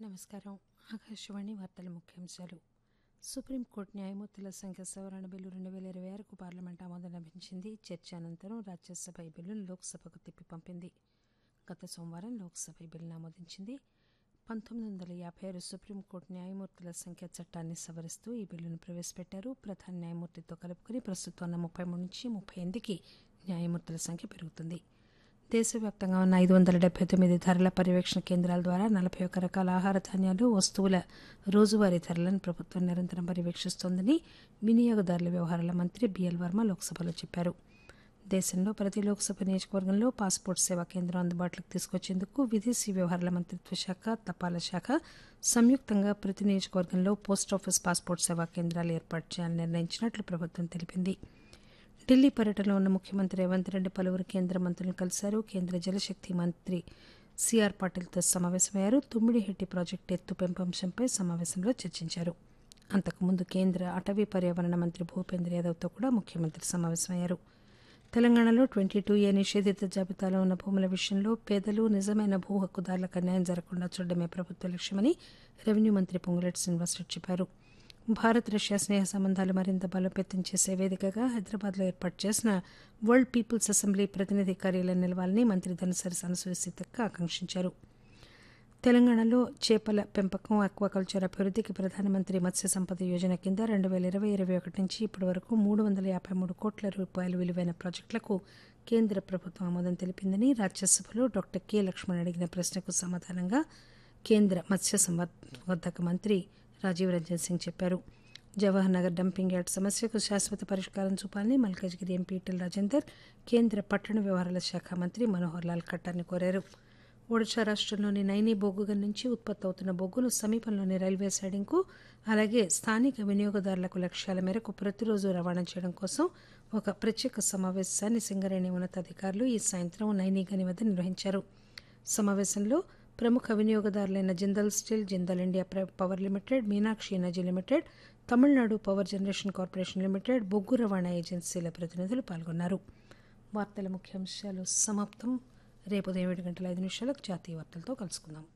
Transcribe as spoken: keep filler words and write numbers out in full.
నమస్కారం. ఆకాశవాణి వార్తల ముఖ్యాంశాలు. సుప్రీంకోర్టు న్యాయమూర్తుల సంఖ్య సవరణ బిల్లు రెండు వేల ఇరవై ఆరుకు పార్లమెంట్ ఆమోదం లభించింది. చర్చ అనంతరం రాజ్యసభ ఈ బిల్లును లోక్సభకు తిప్పి పంపింది. గత సోమవారం లోక్సభ ఈ బిల్లును ఆమోదించింది. పంతొమ్మిది వందల యాభై ఆరు సుప్రీంకోర్టు న్యాయమూర్తుల సంఖ్య చట్టాన్ని సవరిస్తూ ఈ బిల్లును ప్రవేశపెట్టారు. ప్రధాన న్యాయమూర్తితో కలుపుకుని ప్రస్తుతం ఉన్న ముప్పై మూడు నుంచి ముప్పై ఎనిమిదికి న్యాయమూర్తుల సంఖ్య పెరుగుతుంది. దేశవ్యాప్తంగా ఉన్న ఐదు వందల డెబ్బై తొమ్మిది ధరల పర్యవేక్షణ కేంద్రాల ద్వారా నలభై ఒక్క రకాల ఆహార ధాన్యాలు, వస్తువుల రోజువారీ ధరలను ప్రభుత్వం నిరంతరం పర్యవేక్షిస్తోందని వినియోగదారుల వ్యవహారాల మంత్రి బిఎల్ వర్మ లోక్సభలో చెప్పారు. దేశంలో ప్రతి లోక్సభ నియోజకవర్గంలో పాస్పోర్ట్ సేవా కేంద్రం అందుబాటులోకి తీసుకొచ్చేందుకు విదేశీ వ్యవహారాల మంత్రిత్వ శాఖ, తపాలా శాఖ సంయుక్తంగా ప్రతి నియోజకవర్గంలో పోస్టాఫీస్ పాస్పోర్ట్ సేవా కేంద్రాలు ఏర్పాటు చేయాలని నిర్ణయించినట్లు ప్రభుత్వం తెలిపింది. ఢిల్లీ పర్యటనలో ఉన్న ముఖ్యమంత్రి రేవంత్ రెడ్డి పలువురు కేంద్ర మంత్రులను కలిశారు. కేంద్ర జలశక్తి మంత్రి సిఆర్ పాటిల్తో సమావేశమయ్యారు. తుమ్మిడిహెట్టి ప్రాజెక్టు ఎత్తు పెంపంశంపై సమావేశంలో చర్చించారు. అంతకుముందు కేంద్ర అటవీ పర్యావరణ మంత్రి భూపేంద్ర యాదవ్తో కూడా ముఖ్యమంత్రి సమావేశమయ్యారు. తెలంగాణలో ట్వంటీ టూ ఏ నిషేధిత జాబితాలో ఉన్న భూముల విషయంలో పేదలు, నిజమైన భూ హక్కుదారులకు అన్యాయం జరగకుండా చూడడమే ప్రభుత్వ లక్ష్యమని రెవెన్యూ మంత్రి పొంగులేటి శ్రీనివాసరెడ్డి చెప్పారు. భారత్ రష్యా స్నేహ సంబంధాలు మరింత బలోపేతం చేసే వేదికగా హైదరాబాద్లో ఏర్పాటు చేసిన వరల్డ్ పీపుల్స్ అసెంబ్లీ ప్రతినిధి కార్యాలయం నిలవాలని మంత్రి ధనసరి అనసూయ సీతక్క ఆకాంక్షించారు. తెలంగాణలో చేపల పెంపకం, ఆక్వాకల్చర్ అభివృద్ధికి ప్రధానమంత్రి మత్స్య సంపద యోజన కింద రెండు వేల ఇరవై ఇరవై ఒకటి నుంచి ఇప్పటి వరకు మూడు వందల యాభై మూడు కోట్ల రూపాయల విలువైన ప్రాజెక్టులకు కేంద్ర ప్రభుత్వం ఆమోదం తెలిపిందని రాజ్యసభలో డాక్టర్ కె లక్ష్మణ్ అడిగిన ప్రశ్నకు సమాధానంగా కేంద్ర మత్స్య సంవర్ధక మంత్రి రాజీవ్ రంజన్ సింగ్ చెప్పారు. జవహర్ నగర్ డంపింగ్ యార్డ్ సమస్యకు శాశ్వత పరిష్కారం చూపాలని మల్కాజ్గిరి ఎంపీ ఈటెల రాజేందర్ కేంద్ర పట్టణ వ్యవహారాల శాఖ మంత్రి మనోహర్ లాల్ ఖట్టార్ని కోరారు. ఒడిశా రాష్టంలోని నైనీ బొగ్గుగని నుంచి ఉత్పత్తి అవుతున్న బొగ్గును సమీపంలోని రైల్వే సైడింగ్కు, అలాగే స్థానిక వినియోగదారులకు లక్ష్యాల మేరకు ప్రతిరోజు రవాణా చేయడం కోసం ఒక ప్రత్యేక సమావేశాన్ని సింగరేణి ఉన్నతాధికారులు ఈ సాయంత్రం నైనీ గని వద్ద నిర్వహించారు. సమావేశంలో ప్రముఖ వినియోగదారులైన Jindal steel, Jindal India power limited, Meenakshi energy limited, Tamil Nadu power generation corporation limited, బొగ్గు రవాణా ఏజెన్సీల ప్రతినిధులు పాల్గొన్నారు. వార్తల ముఖ్యాంశాలు సమాప్తం. రేపు ఉదయం ఏడు గంటల ఐదు నిమిషాలకు జాతీయ వార్తలతో కలుసుకుందాం.